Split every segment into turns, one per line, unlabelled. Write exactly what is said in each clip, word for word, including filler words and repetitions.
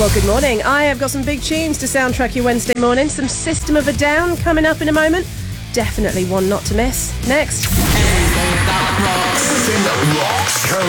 Well, good morning. I have got some big tunes to soundtrack your Wednesday morning. Some System of a Down coming up in a moment. Definitely one not to miss. Next.
Everything that rocks. Everything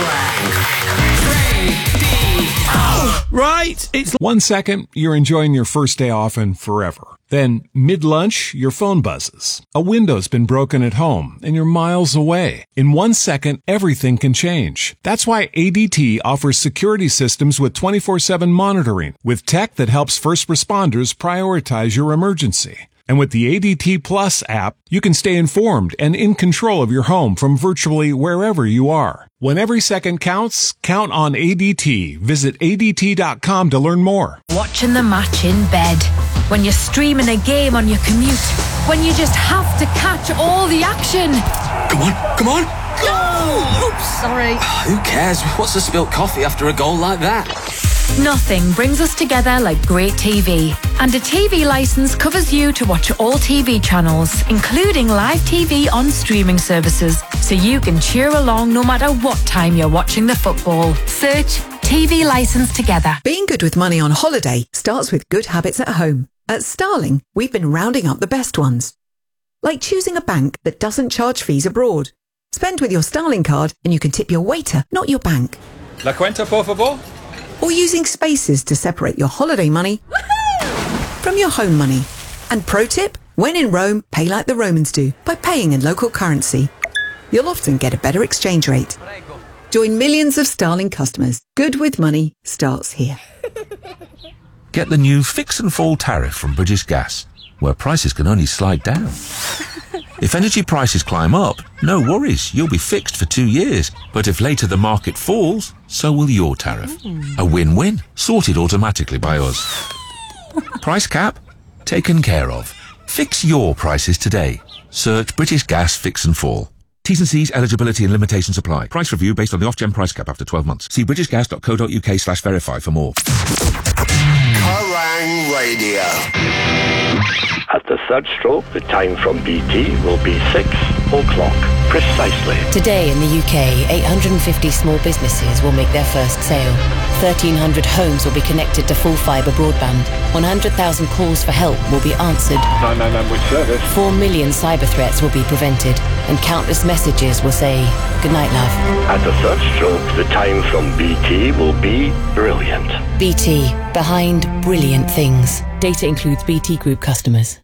that rocks. Radio.
Right, it's one second, you're enjoying your first day off and forever. Then, mid-lunch, your phone buzzes. A window's been broken at home, and you're miles away. In one second, everything can change. That's why A D T offers security systems with twenty-four seven monitoring, with tech that helps first responders prioritize your emergency. And with the A D T Plus app, you can stay informed and in control of your home from virtually wherever you are. When every second counts, count on A D T. Visit A D T dot com to learn more.
Watching the match in bed, when you're streaming a game on your commute, when you just have to catch all the action.
Come on, come on, go!
Oops, sorry.
Who cares? What's a spilt coffee after a goal like that?
Nothing brings us together like great T V. And a T V licence covers you to watch all T V channels, including live T V on streaming services, so you can cheer along no matter what time you're watching the football. Search T V licence together.
Being good with money on holiday starts with good habits at home. At Starling, we've been rounding up the best ones. Like choosing a bank that doesn't charge fees abroad. Spend with your Starling card and you can tip your waiter, not your bank.
La cuenta, por favor.
Or using spaces to separate your holiday money from your home money. And pro tip, when in Rome, pay like the Romans do by paying in local currency. You'll often get a better exchange rate. Join millions of Starling customers. Good with money starts here.
Get the new Fix and Fall tariff from British Gas, where prices can only slide down. If energy prices climb up, no worries, you'll be fixed for two years. But if later the market falls, so will your tariff. Mm. A win-win, sorted automatically by us. Price cap? Taken care of. Fix your prices today. Search British Gas Fix and Fall. T's and C's, eligibility and limitations apply. Price review based on the Ofgem price cap after twelve months. See britishgas.co.uk slash verify for more.
Kerrang Radio.
At the third stroke, the time from B T will be six o'clock, precisely.
Today in the U K, eight hundred fifty small businesses will make their first sale. thirteen hundred homes will be connected to full fibre broadband. one hundred thousand calls for help will be answered.
nine nine nine, which service?
four million cyber threats will be prevented. And countless messages will say, "Good night, love."
At the third stroke, the time from B T will be brilliant.
B T, behind brilliant things. Data includes B T Group customers.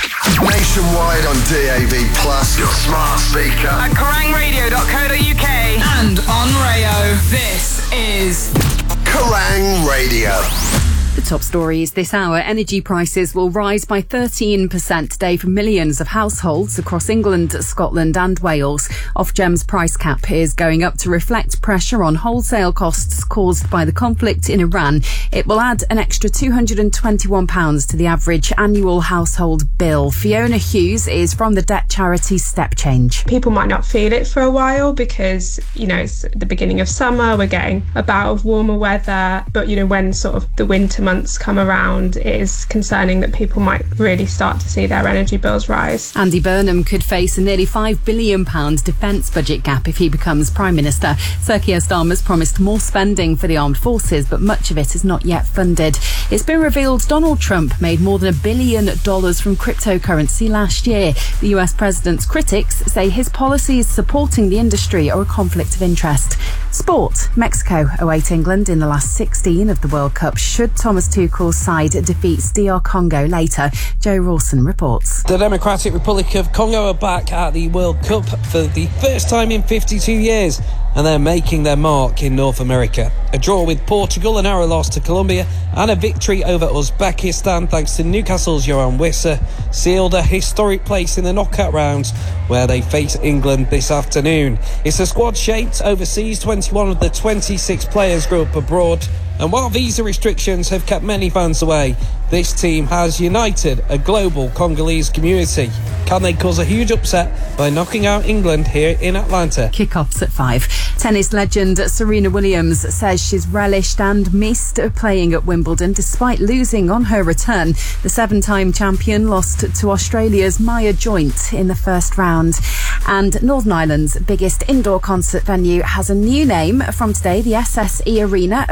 Nationwide on D A B Plus, your smart speaker.
At kerrang radio dot co dot uk and on Rayo. This is
Kerrang Radio.
The top stories this hour. Energy prices will rise by thirteen percent today for millions of households across England, Scotland and Wales. Ofgem's price cap is going up to reflect pressure on wholesale costs caused by the conflict in Iran. It will add an extra two hundred twenty-one pounds to the average annual household bill. Fiona Hughes is from the debt charity Step Change.
People might not feel it for a while because, you know, it's the beginning of summer, we're getting a bout of warmer weather, but, you know, when sort of the winter months come around, it is concerning that people might really start to see their energy bills rise.
Andy Burnham could face a nearly five billion pounds defence budget gap if he becomes Prime Minister. Sir Keir Starmer's promised more spending for the armed forces, but much of it is not yet funded. It's been revealed Donald Trump made more than a billion dollars from cryptocurrency last year. The U S president's critics say his policies supporting the industry are a conflict of interest. Sport. Mexico await England in the last sixteen of the World Cup should Thomas Tuchel's side defeats D R Congo later. Joe Rawson reports.
The Democratic Republic of Congo are back at the World Cup for the first time in fifty-two years, and they're making their mark in North America. A draw with Portugal, a narrow loss to Colombia, and a victory over Uzbekistan thanks to Newcastle's Johan Wissa sealed a historic place in the knockout rounds where they face England this afternoon. It's a squad shaped overseas. twenty-one of the twenty-six players grew up abroad, and while visa restrictions have kept many fans away, this team has united a global Congolese community. Can they cause a huge upset by knocking out England here in Atlanta?
Kick-offs at five. Tennis legend Serena Williams says she's relished and missed playing at Wimbledon despite losing on her return. The seven-time champion lost to Australia's Maya Joint in the first round. And Northern Ireland's biggest indoor concert venue has a new name from today. The S S E Arena officially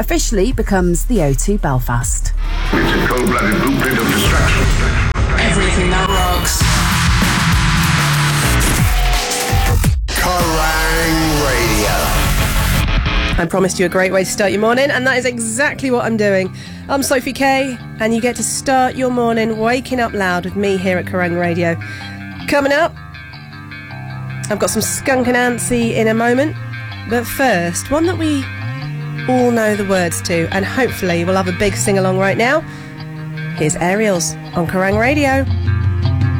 Street becomes the O two Belfast.
It's a cold-blooded blueprint of destruction.
Everything that rocks.
Kerrang Radio.
I promised you a great way to start your morning, and that is exactly what I'm doing. I'm Sophie Kay, and you get to start your morning waking up loud with me here at Kerrang Radio. Coming up, I've got some Skunk Anansie in a moment, but first, one that we all know the words to, and hopefully we'll have a big sing-along right now. Here's Aerials on Kerrang Radio.